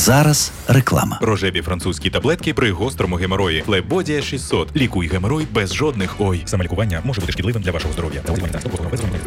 Зараз реклама. Рожеві французькі таблетки при гострому геморої. Флебодія 600. Лікуй геморой без жодних ой. Саме лікування може бути шкідливим для вашого здоров'я.